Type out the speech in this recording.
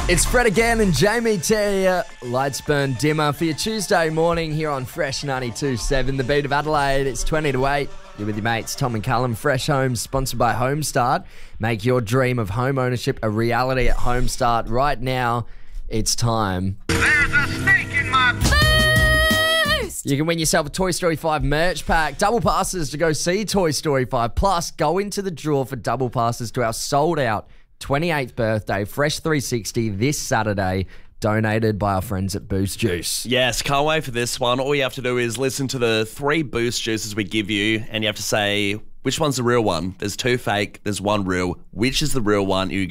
It's Fred again and Jamie T. Lights burn dimmer for your Tuesday morning here on Fresh 92.7, the beat of Adelaide. It's 20 to 8. You're with your mates, Tom and Callum. Fresh Homes, sponsored by Homestart. Make your dream of home ownership a reality at Homestart. Right now, it's time. There's a snake in my boost! You can win yourself a Toy Story 5 merch pack, double passes to go see Toy Story 5, plus go into the draw for double passes to our sold-out 28th birthday Fresh 360 this Saturday, donated by our friends at Boost Juice. Yes, can't wait for this one. All you have to do is listen to the 3 Boost Juices we give you, and you have to say which one's the real one. There's 2 fake, there's 1 real. Which is the real one? You